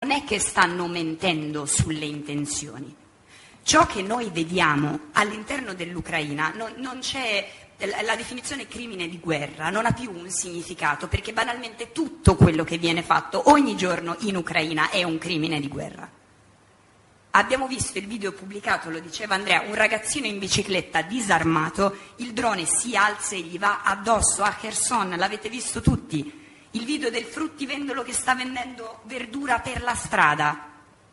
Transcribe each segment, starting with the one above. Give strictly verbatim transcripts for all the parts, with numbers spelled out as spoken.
non è che stanno mentendo sulle intenzioni. Ciò che noi vediamo all'interno dell'Ucraina non, non c'è... La definizione crimine di guerra non ha più un significato, perché banalmente tutto quello che viene fatto ogni giorno in Ucraina è un crimine di guerra. Abbiamo visto il video pubblicato, lo diceva Andrea, un ragazzino in bicicletta disarmato, il drone si alza e gli va addosso a Kherson, l'avete visto tutti. Il video del fruttivendolo che sta vendendo verdura per la strada,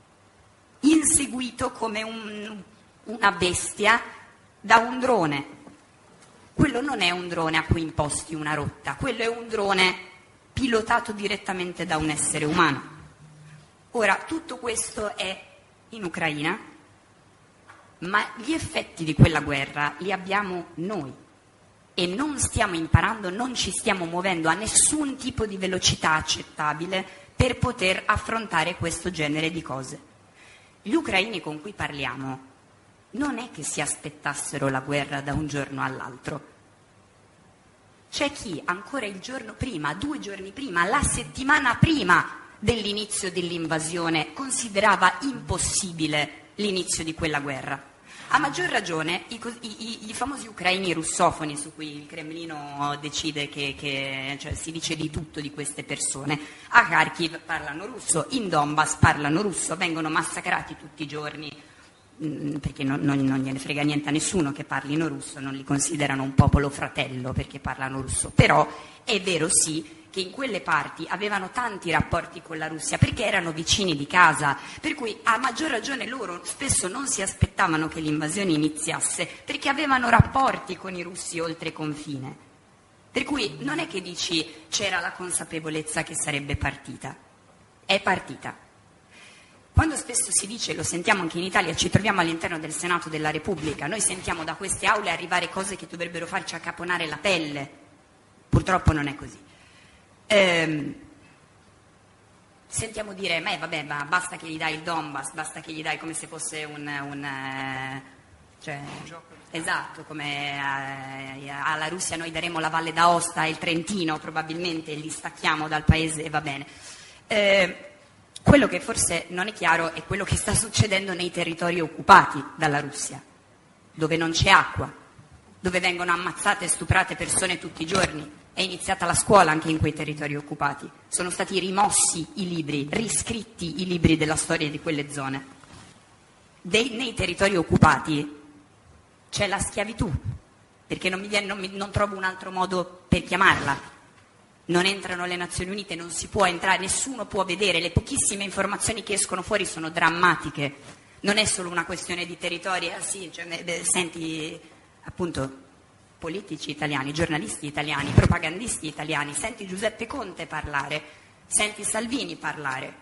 inseguito come un, una bestia da un drone. Quello non è un drone a cui imposti una rotta, quello è un drone pilotato direttamente da un essere umano. Ora, tutto questo è in Ucraina, ma gli effetti di quella guerra li abbiamo noi e non stiamo imparando, non ci stiamo muovendo a nessun tipo di velocità accettabile per poter affrontare questo genere di cose. Gli ucraini con cui parliamo non è che si aspettassero la guerra da un giorno all'altro. C'è chi ancora il giorno prima, due giorni prima, la settimana prima dell'inizio dell'invasione considerava impossibile l'inizio di quella guerra. A maggior ragione i, i, i famosi ucraini russofoni, su cui il Cremlino decide che, che cioè, si dice di tutto di queste persone. A Kharkiv parlano russo, in Donbass parlano russo, vengono massacrati tutti i giorni, perché non, non, non gliene frega niente a nessuno che parlino russo, non li considerano un popolo fratello perché parlano russo. Però è vero sì che in quelle parti avevano tanti rapporti con la Russia perché erano vicini di casa, per cui a maggior ragione loro spesso non si aspettavano che l'invasione iniziasse perché avevano rapporti con i russi oltre confine. Per cui non è che dici c'era la consapevolezza che sarebbe partita, è partita. Quando spesso si dice, lo sentiamo anche in Italia, ci troviamo all'interno del Senato della Repubblica, noi sentiamo da queste aule arrivare cose che dovrebbero farci accaponare la pelle, purtroppo non è così. Ehm, sentiamo dire, ma vabbè, ma basta che gli dai il Donbass, basta che gli dai come se fosse un... un eh, cioè, esatto, come eh, alla Russia noi daremo la Valle d'Aosta e il Trentino, probabilmente li stacchiamo dal paese e va bene. Eh, Quello che forse non è chiaro è quello che sta succedendo nei territori occupati dalla Russia, dove non c'è acqua, dove vengono ammazzate e stuprate persone tutti i giorni. È iniziata la scuola anche in quei territori occupati. Sono stati rimossi i libri, riscritti i libri della storia di quelle zone. Dei, nei territori occupati c'è la schiavitù, perché non, mi viene, non, mi, non trovo un altro modo per chiamarla. Non entrano le Nazioni Unite, non si può entrare, nessuno può vedere, le pochissime informazioni che escono fuori sono drammatiche, non è solo una questione di territori, ah sì, cioè, beh, senti appunto politici italiani, giornalisti italiani, propagandisti italiani, senti Giuseppe Conte parlare, senti Salvini parlare.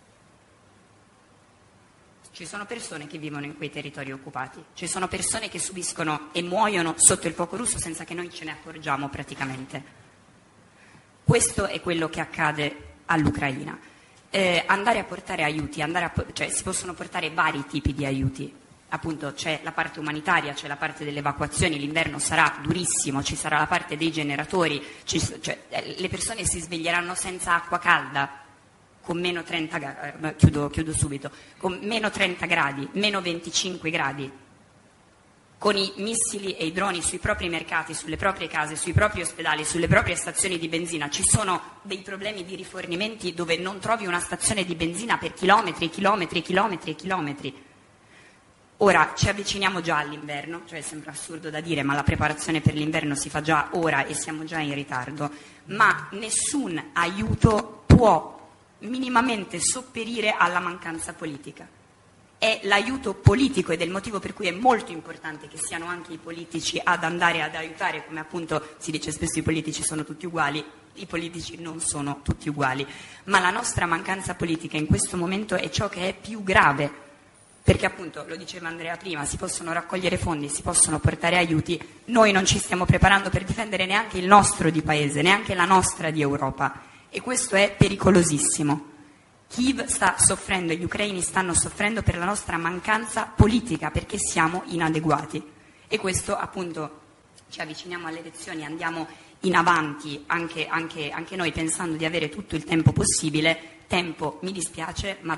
Ci sono persone che vivono in quei territori occupati, ci sono persone che subiscono e muoiono sotto il fuoco russo senza che noi ce ne accorgiamo praticamente. Questo è quello che accade all'Ucraina. Eh, andare a portare aiuti, andare a, cioè si possono portare vari tipi di aiuti. Appunto c'è la parte umanitaria, c'è la parte delle evacuazioni, l'inverno sarà durissimo, ci sarà la parte dei generatori, ci, cioè, le persone si sveglieranno senza acqua calda, con meno trenta, eh, chiudo, chiudo subito, con meno trenta gradi, meno venticinque gradi. Con i missili e i droni sui propri mercati, sulle proprie case, sui propri ospedali, sulle proprie stazioni di benzina. Ci sono dei problemi di rifornimenti dove non trovi una stazione di benzina per chilometri e chilometri e chilometri e chilometri. Ora ci avviciniamo già all'inverno, cioè sembra assurdo da dire, ma la preparazione per l'inverno si fa già ora e siamo già in ritardo, ma nessun aiuto può minimamente sopperire alla mancanza politica. È l'aiuto politico ed è il motivo per cui è molto importante che siano anche i politici ad andare ad aiutare, come appunto si dice spesso i politici sono tutti uguali, i politici non sono tutti uguali, ma la nostra mancanza politica in questo momento è ciò che è più grave, perché appunto, lo diceva Andrea prima, si possono raccogliere fondi, si possono portare aiuti, noi non ci stiamo preparando per difendere neanche il nostro di paese, neanche la nostra di Europa, e questo è pericolosissimo. Kiev sta soffrendo, gli ucraini stanno soffrendo per la nostra mancanza politica, perché siamo inadeguati. E questo appunto, ci avviciniamo alle elezioni, andiamo in avanti anche, anche, anche noi pensando di avere tutto il tempo possibile. Tempo, mi dispiace, ma